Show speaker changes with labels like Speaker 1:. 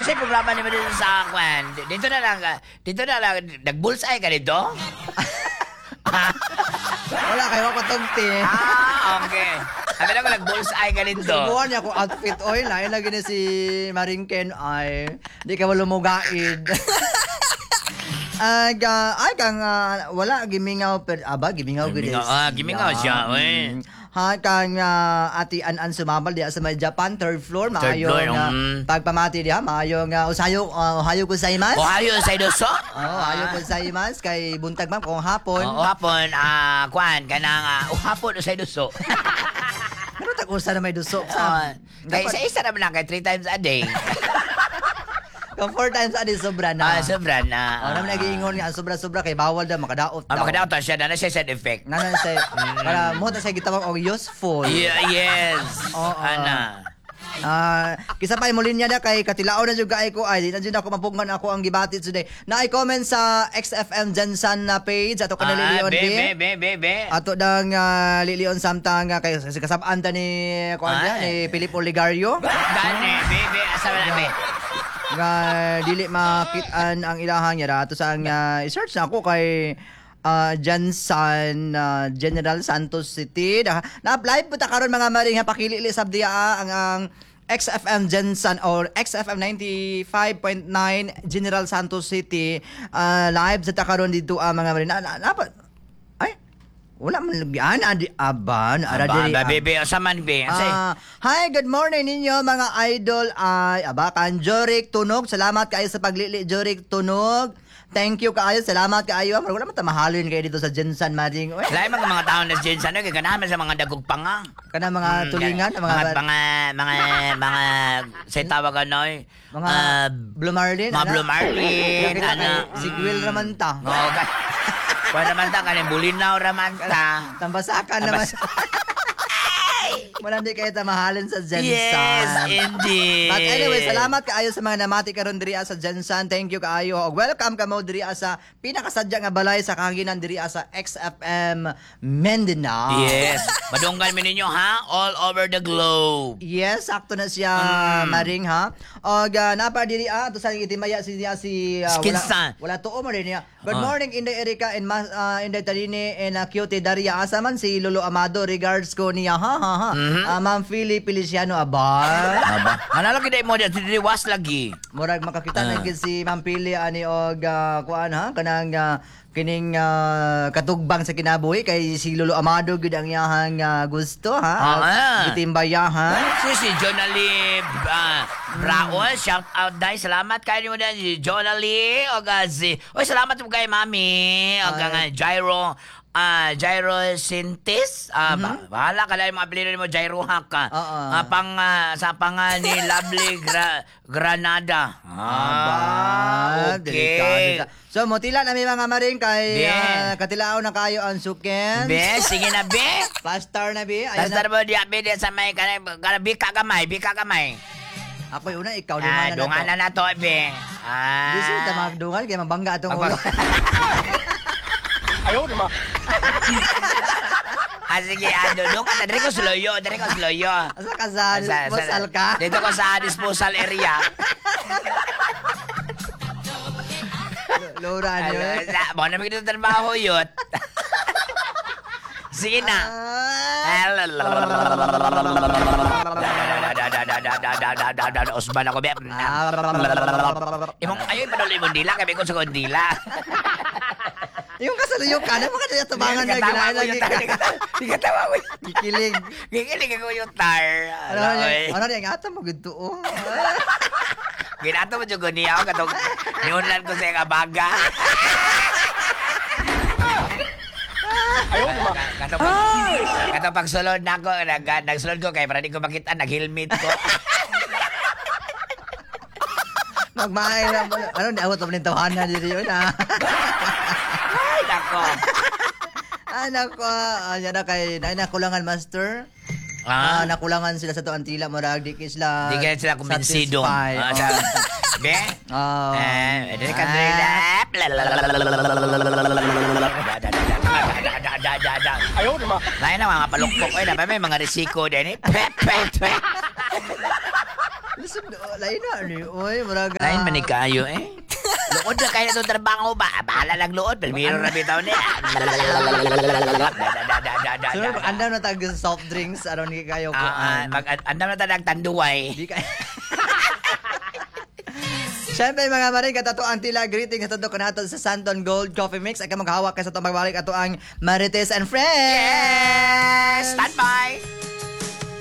Speaker 1: Kasi programa naman dito sa kwan. Dito na lang, nag-bullseye ka dito?
Speaker 2: Wala kayo ako tugti.
Speaker 1: Okay. Sabi na ko, nag-bullseye ka dito.
Speaker 2: Subuhan niya ko outfit oil. Ay, lagi na si Maringken ay di ka malumugaid. Wala, gimingaw. Gimingaw.
Speaker 1: Gimingaw siya,
Speaker 2: Kang ati an sumabal diya sa may Japan, third floor. Maayo nga pagpamati diya. Maayo nga ohayo gozaimasu.
Speaker 1: Ohayo gozaimasu.
Speaker 2: Ohayo gozaimasu. Kay buntag ma'am kung hapon.
Speaker 1: Hapon, kwan, kanang hapon gozaimasu.
Speaker 2: Ano tag-usa na may dusok?
Speaker 1: Kaya isa-isa naman lang, kaya 3 times a day.
Speaker 2: Kung 4 times a day, sobra na.
Speaker 1: Sobra na.
Speaker 2: Naman nag-iingon nga, sobra-sobra, kay bawal daw, makadaot daw.
Speaker 1: Makadaot siya, na siya side effect.
Speaker 2: Para mo ta siya gitawag og useful.
Speaker 1: Yes. Ana.
Speaker 2: Kisa pa mo linya na kay katilao na jud kay ko ay di na jud ako mapugngan ako ang gibati today. Na i-comment sa XFM Jensan na page ato kana Lilion
Speaker 1: be.
Speaker 2: Ato dang Lilion samtang kay kasab-an ta ni ni Philip Oligario.
Speaker 1: Gani be asa na be.
Speaker 2: Nga dili makit-an ang ilahang niya ato sa i-search na ako kay Jensan General Santos City. Na-live po ta karon mga maring pakilili sab diya ang XFM Jensan or XFM 95.9 General Santos City live sa ta karon dito mga maring. Ay wala man lugyan aban
Speaker 1: bebe asaman be.
Speaker 2: Hi, good morning ninyo mga idol. Abakan Jorik Tunog. Salamat kayo sa paglili Jorik Tunog. Thank you kaayo. Salamat kaayo. Wala man ta mahalin kayo dito sa Jensan Maring.
Speaker 1: Lain mga tao na Jensan kay ganahan sa mga dagog panga.
Speaker 2: Kana mga tulingan,
Speaker 1: mga say tawag anoy.
Speaker 2: Mga Blue Marlin.
Speaker 1: Mga Blue Marlin.
Speaker 2: Si Gwil raman ta.
Speaker 1: Wala naman ta kanin bulinaw raman ta.
Speaker 2: Tambasakan naman. Wala di kayo tamahalin sa Jensan.
Speaker 1: Yes, indeed.
Speaker 2: But anyway, salamat kaayo sa mga namati karon diri sa Jensan. Thank you kaayo. Welcome ka mo diri sa pinakasadya nga balay sa kahanginan diri sa XFM Mindanao.
Speaker 1: Yes. Madunggan mi ninyo ha, all over the globe.
Speaker 2: Yes, sakto na siya maring ha. Og napa diri to sa itimaya si wala tuo mo rin niya. Good morning Inday Erika and Inday Tarini and Cutie Daria. Asa man si Lolo Amado, regards ko niya ha. Ma'am Philly Feliciano aba.
Speaker 1: Ano lagi day mo diri was lagi.
Speaker 2: Murag makakita na gid si Ma'am Philly ani og kuan ha kanang kining katugbang sa kinabuhi kay si Lolo Amado gid ang iyahang gusto ha. Gitimbayahan.
Speaker 1: Si Jonali Raul, shout out dai. Salamat kayo mo si Jonali og salamat mo kay Mami og Jairo Sintis. Bahala ka lang yung mga apelido mo, Jairo Haka. Sa ni Lovely Granada. Okay.
Speaker 2: So, motila na may mga maring kay katilao na kayo ang suken.
Speaker 1: Be, sige na, be.
Speaker 2: Pastar na, be.
Speaker 1: Pastar mo, di sa may bika kamay.
Speaker 2: Ako yung una, ikaw
Speaker 1: dungan na to, be.
Speaker 2: Di siya magdungan, kaya mabangga itong ulo.
Speaker 1: Ayaw naman. Sige, doon ka. Dari ko sloyo.
Speaker 2: Asa ka sa disposal ka?
Speaker 1: Dito ko sa disposal area.
Speaker 2: Lura nyo.
Speaker 1: Baka namin dito trabaho yun. Sige na. Osman ako, be. Ayaw ipanuloy mo dila. Kami ko sa kondila.
Speaker 2: Yung kasaluyo ka na, mga tabangan na ginahin lagi ka.
Speaker 1: Di ka tawa mo.
Speaker 2: Kikilig.
Speaker 1: Kikilig ako yung tar.
Speaker 2: Ano na yung ata mo gito?
Speaker 1: Ginato mo dyan ko niya ako katong niunlan ko sa yung abaga. Katong pagsulod na ako, nagsulod ko kaya para di ko makita, nag-helmet ko.
Speaker 2: Magmahay na mo. Ano, di ako ito panintawanan dito yun, ha?
Speaker 1: Ay, nako.
Speaker 2: Nako. Yan na kay nakulangan, master. Nakulangan sila sa tuang tila. Marag, di sila
Speaker 1: kumbinsido. Be? Dili ka ayaw naman. Lain na mga palukpok. Ay, may mga resiko din eh.
Speaker 2: Lain na ni. Oy, murag.
Speaker 1: Lain man ni kayo eh. Luod na kayo itong trabaho ba? Bahala lang luod. Pero na bitaw niya.
Speaker 2: Sunod, andam na tag soft drinks, aron ni kayo ko.
Speaker 1: Andam na talag tanduay.
Speaker 2: Di ka. Siyempre mga maring katato ang tila greeting sa tadto kanato sa Santon Gold Coffee Mix. Aka maghawak ka sa itong magbalik ato ang Marites and Friends.
Speaker 1: Yes! Stand by!